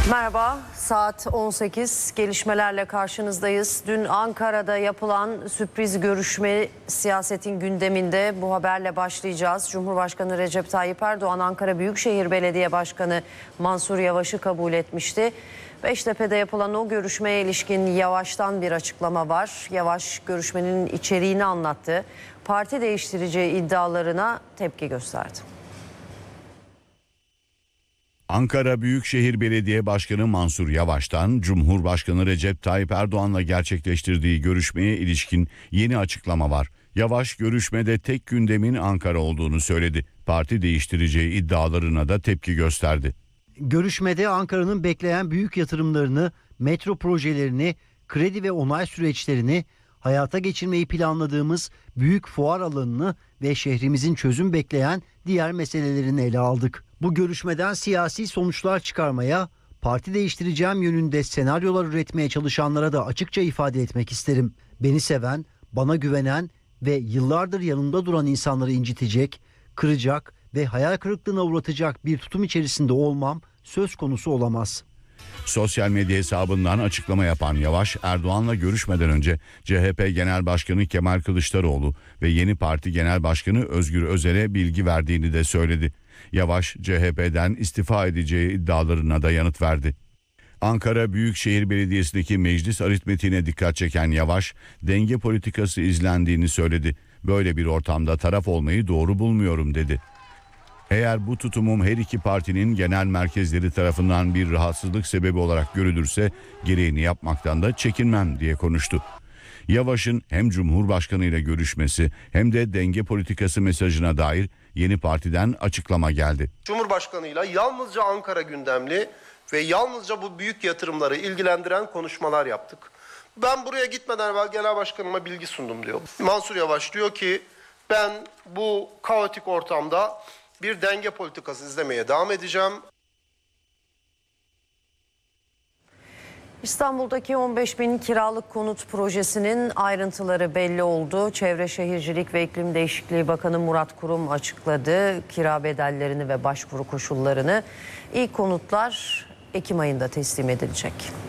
Merhaba, saat 18 gelişmelerle karşınızdayız. Dün Ankara'da yapılan sürpriz görüşme siyasetin gündeminde, bu haberle başlayacağız. Cumhurbaşkanı Recep Tayyip Erdoğan, Ankara Büyükşehir Belediye Başkanı Mansur Yavaş'ı kabul etmişti. Beştepe'de yapılan o görüşmeye ilişkin Yavaş'tan bir açıklama var. Yavaş görüşmenin içeriğini anlattı. Parti değiştireceği iddialarına tepki gösterdi. Ankara Büyükşehir Belediye Başkanı Mansur Yavaş'tan Cumhurbaşkanı Recep Tayyip Erdoğan'la gerçekleştirdiği görüşmeye ilişkin yeni açıklama var. Yavaş görüşmede tek gündemin Ankara olduğunu söyledi. Parti değiştireceği iddialarına da tepki gösterdi. Görüşmede Ankara'nın bekleyen büyük yatırımlarını, metro projelerini, kredi ve onay süreçlerini, hayata geçirmeyi planladığımız büyük fuar alanını ve şehrimizin çözüm bekleyen diğer meselelerini ele aldık. Bu görüşmeden siyasi sonuçlar çıkarmaya, parti değiştireceğim yönünde senaryolar üretmeye çalışanlara da açıkça ifade etmek isterim. Beni seven, bana güvenen ve yıllardır yanımda duran insanları incitecek, kıracak ve hayal kırıklığına uğratacak bir tutum içerisinde olmam söz konusu olamaz. Sosyal medya hesabından açıklama yapan Yavaş, Erdoğan'la görüşmeden önce CHP Genel Başkanı Kemal Kılıçdaroğlu ve yeni parti Genel Başkanı Özgür Özel'e bilgi verdiğini de söyledi. Yavaş, CHP'den istifa edeceği iddialarına da yanıt verdi. Ankara Büyükşehir Belediyesi'ndeki meclis aritmetiğine dikkat çeken Yavaş, denge politikası izlendiğini söyledi. Böyle bir ortamda taraf olmayı doğru bulmuyorum dedi. Eğer bu tutumum her iki partinin genel merkezleri tarafından bir rahatsızlık sebebi olarak görülürse gereğini yapmaktan da çekinmem diye konuştu. Yavaş'ın hem Cumhurbaşkanı ile görüşmesi hem de denge politikası mesajına dair yeni partiden açıklama geldi. Cumhurbaşkanıyla yalnızca Ankara gündemli ve yalnızca bu büyük yatırımları ilgilendiren konuşmalar yaptık. Ben buraya gitmeden evvel genel başkanıma bilgi sundum diyor. Mansur Yavaş diyor ki ben bu kaotik ortamda bir denge politikası izlemeye devam edeceğim. İstanbul'daki 15.000 kiralık konut projesinin ayrıntıları belli oldu. Çevre Şehircilik ve İklim Değişikliği Bakanı Murat Kurum açıkladı kira bedellerini ve başvuru koşullarını. İlk konutlar Ekim ayında teslim edilecek.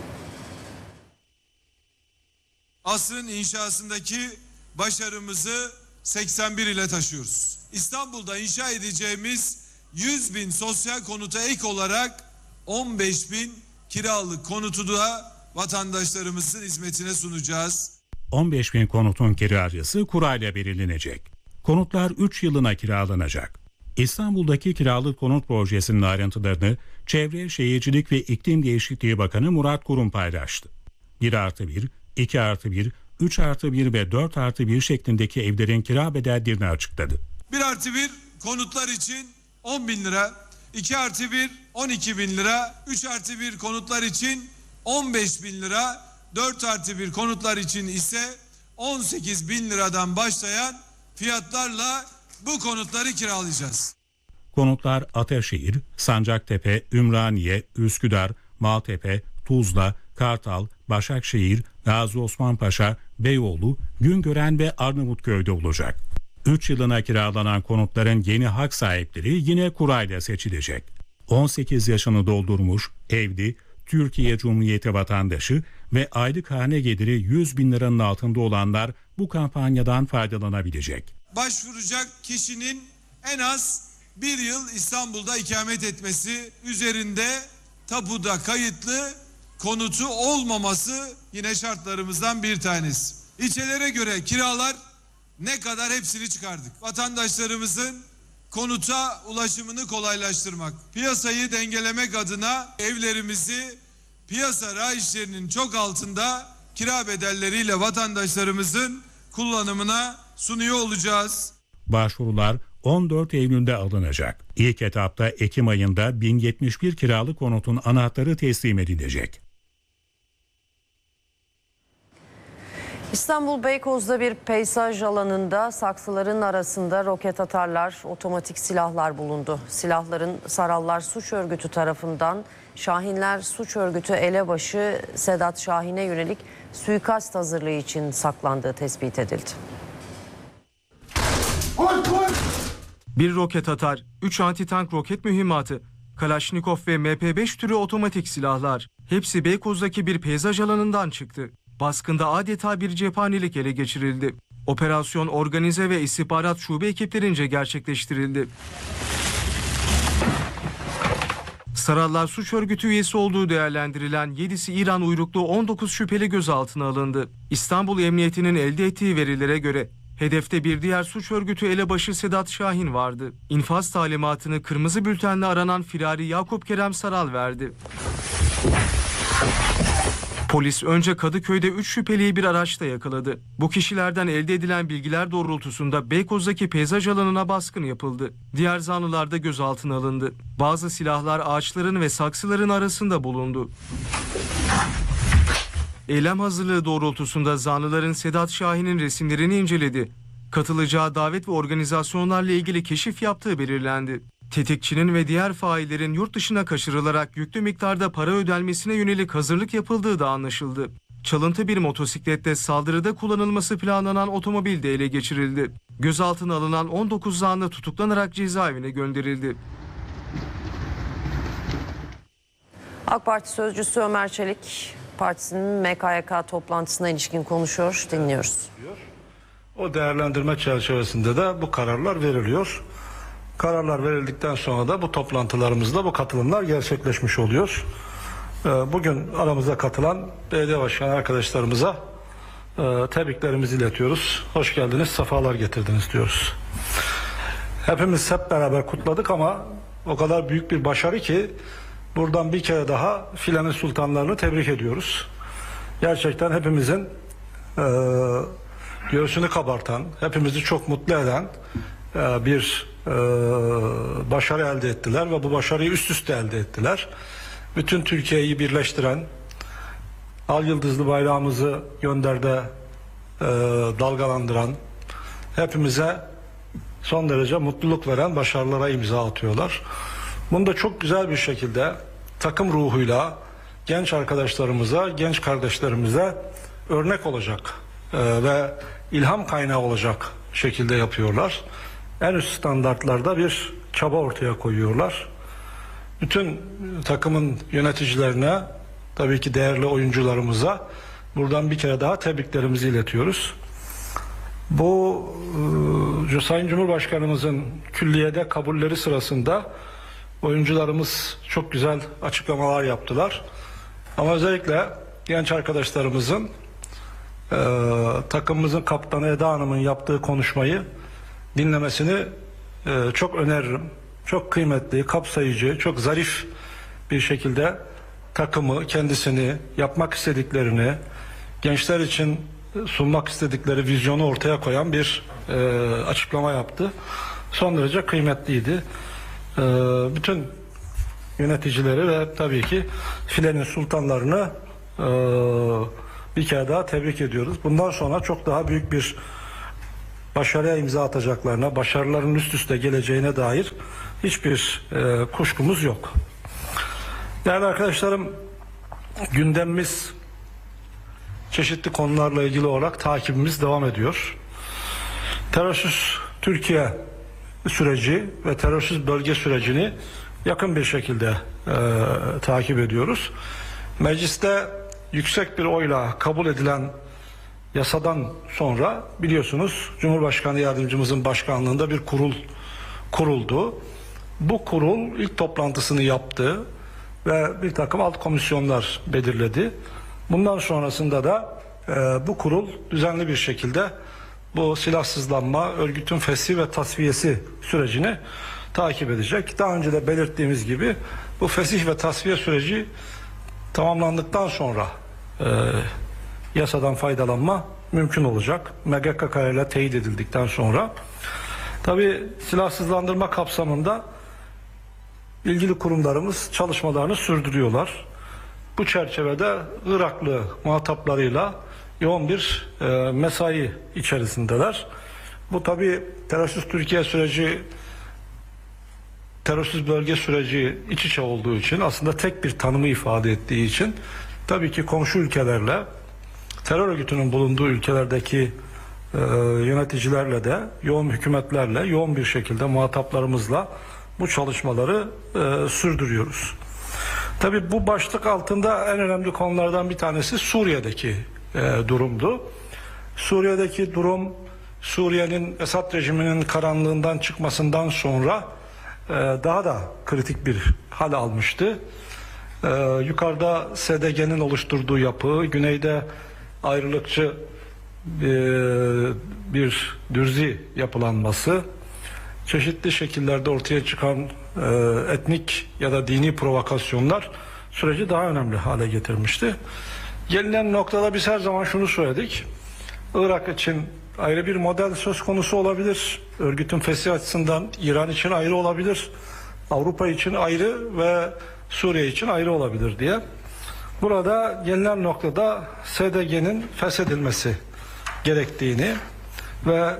Asrın inşasındaki başarımızı 81 ile taşıyoruz. İstanbul'da inşa edeceğimiz 100.000 sosyal konuta ek olarak 15.000 kiralık konutu da vatandaşlarımızın hizmetine sunacağız. 15.000 konutun kiracısı kurayla belirlenecek. Konutlar 3 yılına kiralanacak. İstanbul'daki kiralık konut projesinin ayrıntılarını Çevre, Şehircilik ve İklim Değişikliği Bakanı Murat Kurum paylaştı. 1+1, 2+1, 3+1 ve 4+1 şeklindeki evlerin kira bedellerini açıkladı. 1+1 konutlar için 10.000 lira, 2+1 12.000 lira, 3+1 konutlar için 15.000 lira, 4+1 konutlar için ise 18.000 liradan başlayan fiyatlarla bu konutları kiralayacağız. Konutlar Ataşehir, Sancaktepe, Ümraniye, Üsküdar, Maltepe, Tuzla, Kartal, Başakşehir, Gazi Osman Paşa, Beyoğlu, Güngören ve Arnavutköy'de olacak. 3 yılına kiralanan konutların yeni hak sahipleri yine kurayla seçilecek. 18 yaşını doldurmuş, evli, Türkiye Cumhuriyeti vatandaşı ve aylık hane geliri 100.000 liranın altında olanlar bu kampanyadan faydalanabilecek. Başvuracak kişinin en az bir yıl İstanbul'da ikamet etmesi, üzerinde tapuda kayıtlı konutu olmaması yine şartlarımızdan bir tanesi. İlçelere göre kiralar ne kadar hepsini çıkardık. Vatandaşlarımızın konuta ulaşımını kolaylaştırmak, piyasayı dengelemek adına evlerimizi piyasa rayişlerinin çok altında kira bedelleriyle vatandaşlarımızın kullanımına sunuyor olacağız. Başvurular 14 Eylül'de alınacak. İlk etapta Ekim ayında 1071 kiralık konutun anahtarı teslim edilecek. İstanbul Beykoz'da bir peyzaj alanında saksıların arasında roket atarlar, otomatik silahlar bulundu. Silahların Sarallar Suç Örgütü tarafından Şahinler Suç Örgütü elebaşı Sedat Şahin'e yönelik suikast hazırlığı için saklandığı tespit edildi. Bir roket atar, 3 anti-tank roket mühimmatı, Kalaşnikov ve MP5 türü otomatik silahlar. Hepsi Beykoz'daki bir peyzaj alanından çıktı. Baskında adeta bir cephanelik ele geçirildi. Operasyon organize ve istihbarat şube ekiplerince gerçekleştirildi. Sarallar suç örgütü üyesi olduğu değerlendirilen 7'si İran uyruklu 19 şüpheli gözaltına alındı. İstanbul Emniyeti'nin elde ettiği verilere göre hedefte bir diğer suç örgütü elebaşı Sedat Şahin vardı. İnfaz talimatını kırmızı bültenle aranan firari Yakup Kerem Saral verdi. Polis önce Kadıköy'de 3 şüpheliyi bir araçta yakaladı. Bu kişilerden elde edilen bilgiler doğrultusunda Beykoz'daki peyzaj alanına baskın yapıldı. Diğer zanlılar da gözaltına alındı. Bazı silahlar ağaçların ve saksıların arasında bulundu. Eylem hazırlığı doğrultusunda zanlıların Sedat Şahin'in resimlerini inceledi. Katılacağı davet ve organizasyonlarla ilgili keşif yaptığı belirlendi. Tetikçinin ve diğer faillerin yurt dışına kaçırılarak yüklü miktarda para ödenmesine yönelik hazırlık yapıldığı da anlaşıldı. Çalıntı bir motosiklette saldırıda kullanılması planlanan otomobil de ele geçirildi. Gözaltına alınan 19 zanlı tutuklanarak cezaevine gönderildi. AK Parti sözcüsü Ömer Çelik, partisinin MKYK toplantısına ilişkin konuşuyor. Dinliyoruz. O değerlendirme çerçevesinde de bu kararlar veriliyor. Kararlar verildikten sonra da bu toplantılarımızda bu katılımlar gerçekleşmiş oluyor. Bugün aramıza katılan belediye başkanı arkadaşlarımıza tebriklerimizi iletiyoruz. Hoş geldiniz, sefalar getirdiniz diyoruz. Hepimiz hep beraber kutladık ama o kadar büyük bir başarı ki buradan bir kere daha filenin sultanlarını tebrik ediyoruz. Gerçekten hepimizin göğsünü kabartan, hepimizi çok mutlu eden bir başarı elde ettiler ve bu başarıyı üst üste elde ettiler. Bütün Türkiye'yi birleştiren, al yıldızlı bayrağımızı gönderde dalgalandıran, hepimize son derece mutluluk veren başarılara imza atıyorlar. Bunu da çok güzel bir şekilde takım ruhuyla genç arkadaşlarımıza, genç kardeşlerimize örnek olacak ve ilham kaynağı olacak şekilde yapıyorlar. En üst standartlarda bir çaba ortaya koyuyorlar. Bütün takımın yöneticilerine, tabii ki değerli oyuncularımıza buradan bir kere daha tebriklerimizi iletiyoruz. Bu Sayın Cumhurbaşkanımızın külliyede kabulleri sırasında oyuncularımız çok güzel açıklamalar yaptılar. Ama özellikle genç arkadaşlarımızın takımımızın kaptanı Eda Hanım'ın yaptığı konuşmayı dinlemesini çok öneririm. Çok kıymetli, kapsayıcı, çok zarif bir şekilde takımı, kendisini, yapmak istediklerini, gençler için sunmak istedikleri vizyonu ortaya koyan bir açıklama yaptı. Son derece kıymetliydi. Bütün yöneticileri ve tabii ki filenin sultanlarını bir kere daha tebrik ediyoruz. Bundan sonra çok daha büyük bir başarıya imza atacaklarına, başarıların üst üste geleceğine dair hiçbir kuşkumuz yok. Değerli arkadaşlarım, gündemimiz çeşitli konularla ilgili olarak takibimiz devam ediyor. Terörsüz Türkiye süreci ve terörsüz bölge sürecini yakın bir şekilde takip ediyoruz. Mecliste yüksek bir oyla kabul edilen yasadan sonra biliyorsunuz Cumhurbaşkanı Yardımcımızın başkanlığında bir kurul kuruldu. Bu kurul ilk toplantısını yaptı ve bir takım alt komisyonlar belirledi. Bundan sonrasında da bu kurul düzenli bir şekilde bu silahsızlanma, örgütün fesih ve tasfiyesi sürecini takip edecek. Daha önce de belirttiğimiz gibi bu fesih ve tasfiye süreci tamamlandıktan sonra yasadan faydalanma mümkün olacak. MGKK ile teyit edildikten sonra. Tabii silahsızlandırma kapsamında ilgili kurumlarımız çalışmalarını sürdürüyorlar. Bu çerçevede Iraklı muhataplarıyla yoğun bir mesai içerisindeler. Bu tabii terörsüz Türkiye süreci, terörsüz bölge süreci iç içe olduğu için, aslında tek bir tanımı ifade ettiği için tabii ki komşu ülkelerle, terör örgütünün bulunduğu ülkelerdeki yöneticilerle de, yoğun hükümetlerle, yoğun bir şekilde muhataplarımızla bu çalışmaları sürdürüyoruz. Tabii bu başlık altında en önemli konulardan bir tanesi Suriye'deki durumdu. Suriye'deki durum, Suriye'nin Esad rejiminin karanlığından çıkmasından sonra daha da kritik bir hal almıştı. Yukarıda SDG'nin oluşturduğu yapı, güneyde ayrılıkçı bir dürzi yapılanması, çeşitli şekillerde ortaya çıkan etnik ya da dini provokasyonlar süreci daha önemli hale getirmişti. Gelinen noktada biz her zaman şunu söyledik. Irak için ayrı bir model söz konusu olabilir. Örgütün fesih açısından İran için ayrı olabilir. Avrupa için ayrı ve Suriye için ayrı olabilir diye. Burada gelinen noktada SDG'nin feshedilmesi gerektiğini ve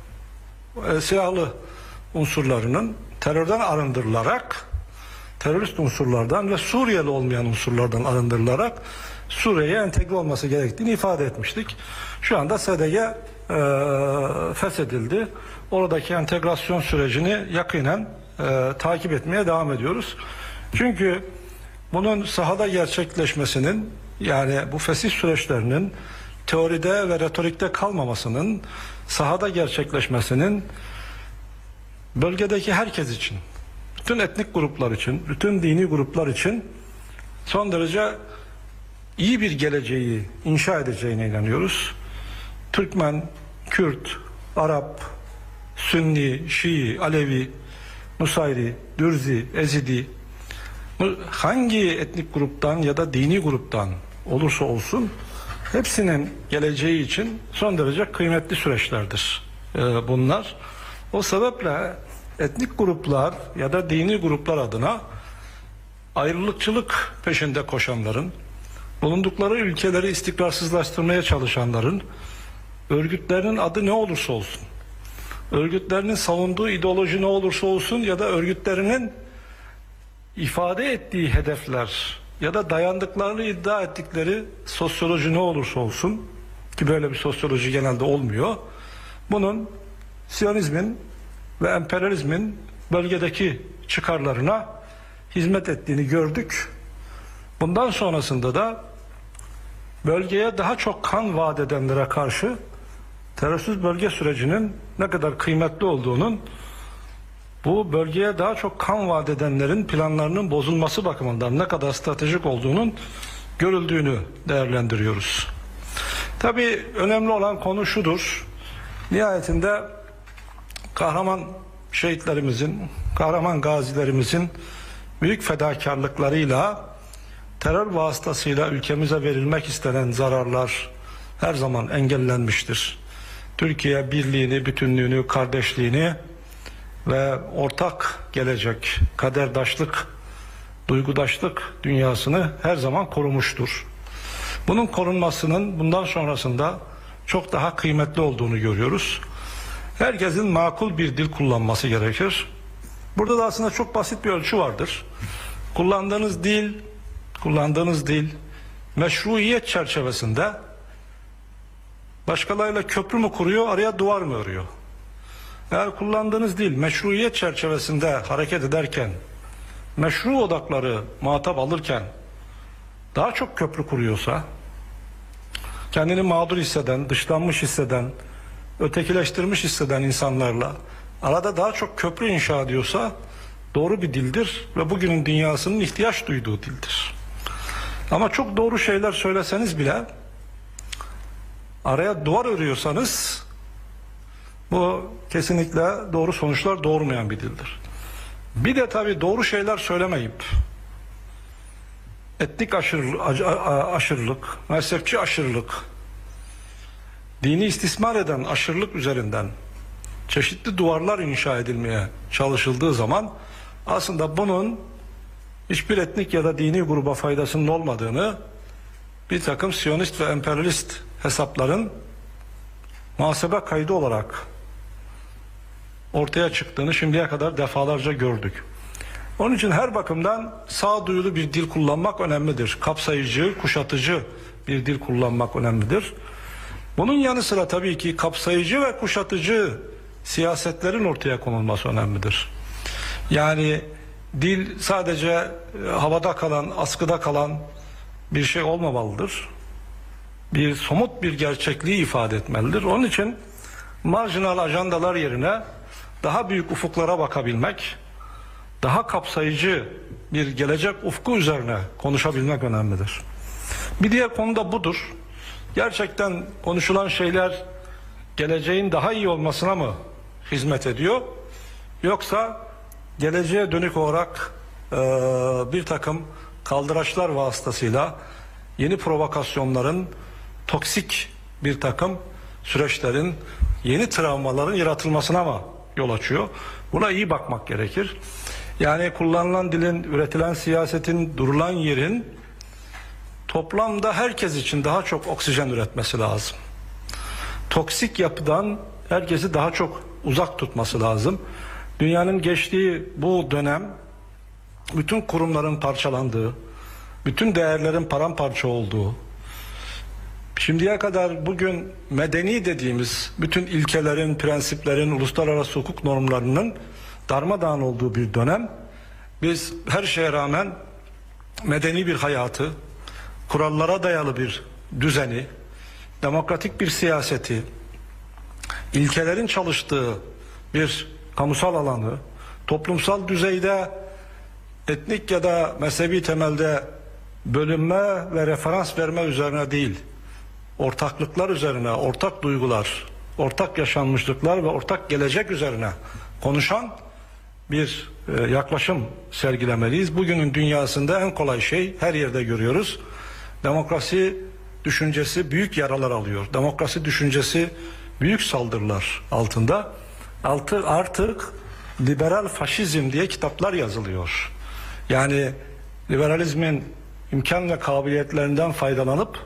silahlı unsurlarının terörden arındırılarak, terörist unsurlardan ve Suriyeli olmayan unsurlardan arındırılarak Suriye'ye entegre olması gerektiğini ifade etmiştik. Şu anda SDG feshedildi. Oradaki entegrasyon sürecini yakinen takip etmeye devam ediyoruz. Çünkü bunun sahada gerçekleşmesinin, yani bu fesih süreçlerinin teoride ve retorikte kalmamasının, sahada gerçekleşmesinin bölgedeki herkes için, bütün etnik gruplar için, bütün dini gruplar için son derece iyi bir geleceği inşa edeceğine inanıyoruz. Türkmen, Kürt, Arap, Sünni, Şii, Alevi, Nusayri, Dürzi, Ezidi, hangi etnik gruptan ya da dini gruptan olursa olsun hepsinin geleceği için son derece kıymetli süreçlerdir bunlar. O sebeple etnik gruplar ya da dini gruplar adına ayrılıkçılık peşinde koşanların, bulundukları ülkeleri istikrarsızlaştırmaya çalışanların, örgütlerinin adı ne olursa olsun, örgütlerinin savunduğu ideoloji ne olursa olsun ya da örgütlerinin ifade ettiği hedefler ya da dayandıklarını iddia ettikleri sosyoloji ne olursa olsun, ki böyle bir sosyoloji genelde olmuyor, bunun Siyonizmin ve emperyalizmin bölgedeki çıkarlarına hizmet ettiğini gördük. Bundan sonrasında da bölgeye daha çok kan vaat edenlere karşı terörsüz bölge sürecinin ne kadar kıymetli olduğunun, bu bölgeye daha çok kan vaat edenlerin planlarının bozulması bakımından ne kadar stratejik olduğunun görüldüğünü değerlendiriyoruz. Tabii önemli olan konu şudur. Nihayetinde kahraman şehitlerimizin, kahraman gazilerimizin büyük fedakarlıklarıyla, terör vasıtasıyla ülkemize verilmek istenen zararlar her zaman engellenmiştir. Türkiye birliğini, bütünlüğünü, kardeşliğini ve ortak gelecek, kaderdaşlık, duygudaşlık dünyasını her zaman korumuştur. Bunun korunmasının bundan sonrasında çok daha kıymetli olduğunu görüyoruz. Herkesin makul bir dil kullanması gerekir. Burada da aslında çok basit bir ölçü vardır. Kullandığınız dil meşruiyet çerçevesinde başkalarıyla köprü mü kuruyor, araya duvar mı örüyor? Eğer kullandığınız dil meşruiyet çerçevesinde hareket ederken, meşru odakları muhatap alırken daha çok köprü kuruyorsa, kendini mağdur hisseden, dışlanmış hisseden, ötekileştirmiş hisseden insanlarla arada daha çok köprü inşa ediyorsa doğru bir dildir ve bugünün dünyasının ihtiyaç duyduğu dildir. Ama çok doğru şeyler söyleseniz bile araya duvar örüyorsanız bu kesinlikle doğru sonuçlar doğurmayan bir dildir. Bir de tabii doğru şeyler söylemeyip etnik aşırılık, mezhepçi aşırılık, dini istismar eden aşırılık üzerinden çeşitli duvarlar inşa edilmeye çalışıldığı zaman aslında bunun hiçbir etnik ya da dini gruba faydasının olmadığını, bir takım Siyonist ve emperyalist hesapların muhasebe kaydı olarak ortaya çıktığını şimdiye kadar defalarca gördük. Onun için her bakımdan sağduyulu bir dil kullanmak önemlidir. Kapsayıcı, kuşatıcı bir dil kullanmak önemlidir. Bunun yanı sıra tabii ki kapsayıcı ve kuşatıcı siyasetlerin ortaya konulması önemlidir. Yani dil sadece havada kalan, askıda kalan bir şey olmamalıdır. Bir somut bir gerçekliği ifade etmelidir. Onun için marjinal ajandalar yerine daha büyük ufuklara bakabilmek, daha kapsayıcı bir gelecek ufku üzerine konuşabilmek önemlidir. Bir diğer konu da budur. Gerçekten konuşulan şeyler geleceğin daha iyi olmasına mı hizmet ediyor? Yoksa geleceğe dönük olarak bir takım kaldıraçlar vasıtasıyla yeni provokasyonların, toksik bir takım süreçlerin, yeni travmaların yaratılmasına mı yol açıyor? Buna iyi bakmak gerekir. Yani kullanılan dilin, üretilen siyasetin, durulan yerin toplamda herkes için daha çok oksijen üretmesi lazım. Toksik yapıdan herkesi daha çok uzak tutması lazım. Dünyanın geçtiği bu dönem bütün kurumların parçalandığı, bütün değerlerin paramparça olduğu, şimdiye kadar bugün medeni dediğimiz bütün ilkelerin, prensiplerin, uluslararası hukuk normlarının darmadağın olduğu bir dönem. Biz her şeye rağmen medeni bir hayatı, kurallara dayalı bir düzeni, demokratik bir siyaseti, ilkelerin çalıştığı bir kamusal alanı, toplumsal düzeyde etnik ya da mezhebi temelde bölünme ve referans verme üzerine değil, ortaklıklar üzerine, ortak duygular, ortak yaşanmışlıklar ve ortak gelecek üzerine konuşan bir yaklaşım sergilemeliyiz. Bugünün dünyasında en kolay şey, her yerde görüyoruz, demokrasi düşüncesi büyük yaralar alıyor. Demokrasi düşüncesi büyük saldırılar altında. Artık liberal faşizm diye kitaplar yazılıyor. Yani liberalizmin imkan ve kabiliyetlerinden faydalanıp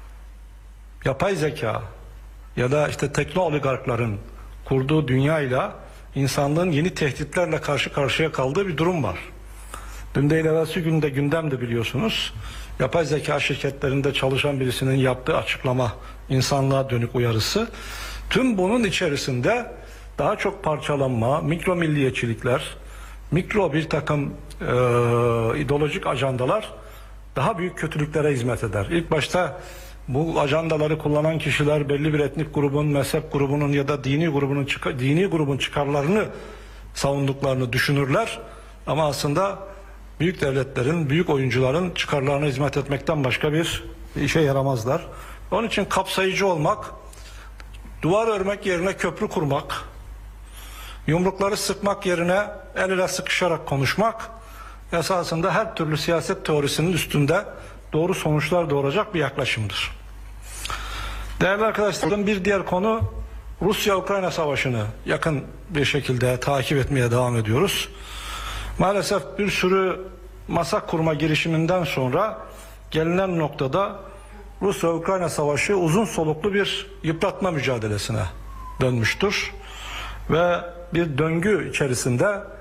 yapay zeka ya da işte tekno oligarkların kurduğu dünyayla insanlığın yeni tehditlerle karşı karşıya kaldığı bir durum var. Dün değil evvelsi günde gündemde biliyorsunuz. Yapay zeka şirketlerinde çalışan birisinin yaptığı açıklama, insanlığa dönük uyarısı. Tüm bunun içerisinde daha çok parçalanma, mikro milliyetçilikler, mikro bir takım ideolojik ajandalar daha büyük kötülüklere hizmet eder. İlk başta bu ajandaları kullanan kişiler belli bir etnik grubun, mezhep grubunun ya da dini grubun çıkarlarını savunduklarını düşünürler. Ama aslında büyük devletlerin, büyük oyuncuların çıkarlarına hizmet etmekten başka bir işe yaramazlar. Onun için kapsayıcı olmak, duvar örmek yerine köprü kurmak, yumrukları sıkmak yerine el ele sıkışarak konuşmak, esasında her türlü siyaset teorisinin üstünde doğru sonuçlar doğuracak bir yaklaşımdır. Değerli arkadaşlarım, bir diğer konu Rusya-Ukrayna savaşını yakın bir şekilde takip etmeye devam ediyoruz. Maalesef bir sürü masa kurma girişiminden sonra gelinen noktada Rusya-Ukrayna savaşı uzun soluklu bir yıpratma mücadelesine dönmüştür. Ve bir döngü içerisinde